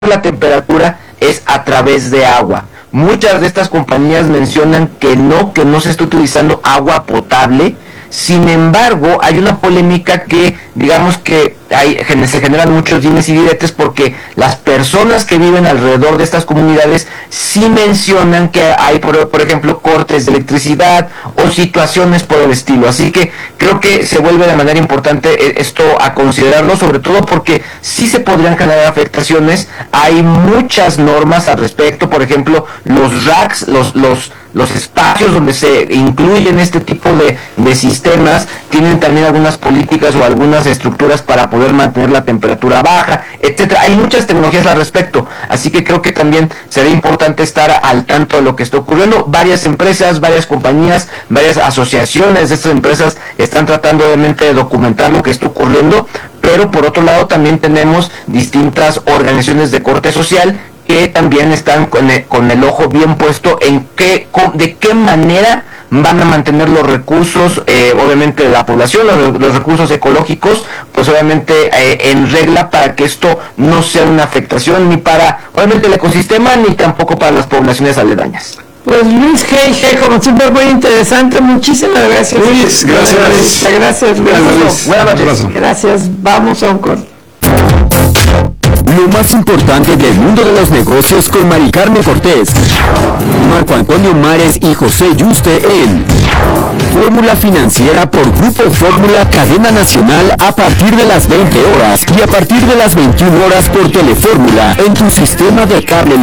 la temperatura es a través de agua. Muchas de estas compañías mencionan que no se está utilizando agua potable. Sin embargo, hay una polémica que, digamos que se generan muchos dimes y diretes, porque las personas que viven alrededor de estas comunidades sí mencionan que hay, por ejemplo, cortes de electricidad o situaciones por el estilo. Así que creo que se vuelve de manera importante esto a considerarlo, sobre todo porque sí se podrían generar afectaciones. Hay muchas normas al respecto, por ejemplo, los racks, los espacios donde se incluyen este tipo de sistemas tienen también algunas políticas o algunas estructuras para poder mantener la temperatura baja, etcétera. Hay muchas tecnologías al respecto, así que creo que también sería importante estar al tanto de lo que está ocurriendo. Varias empresas, varias compañías, varias asociaciones de estas empresas están tratando obviamente de documentar lo que está ocurriendo, pero por otro lado también tenemos distintas organizaciones de corte social que también están con el ojo bien puesto en de qué manera van a mantener los recursos, obviamente de la población, los recursos ecológicos, pues obviamente en regla, para que esto no sea una afectación ni para, obviamente, el ecosistema, ni tampoco para las poblaciones aledañas. Pues Luis G., como siempre, muy interesante. Muchísimas gracias. Luis, gracias. Gracias, Luis. Buenas noches. Gracias. Vamos a un corte. Lo más importante del mundo de los negocios con Mari Carmen Cortés, Marco Antonio Mares y José Yuste en Fórmula Financiera por Grupo Fórmula, cadena nacional, a partir de las 20 horas y a partir de las 21 horas por Telefórmula en tu sistema de cable